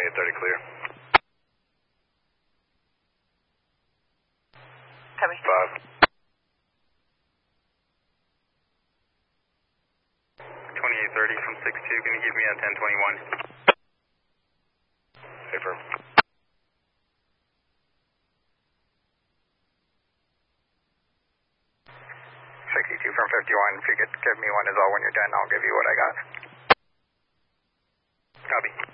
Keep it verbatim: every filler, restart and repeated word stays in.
twenty-eight thirty clear. Copy. Five. twenty-eight thirty from six two, can you give me a ten twenty-one? Affirm. sixty-two from fifty-one, if you could give me one as well when you're done, I'll give you what I got. Copy.